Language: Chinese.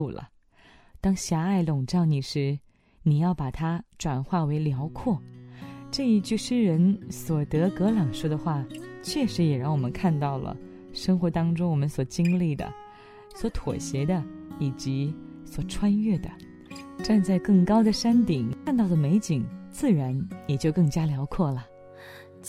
当狭隘笼罩你时，你要把它转化为辽阔。这一句诗人索德格朗说的话，确实也让我们看到了生活当中我们所经历的、所妥协的以及所穿越的。站在更高的山顶看到的美景，自然也就更加辽阔了。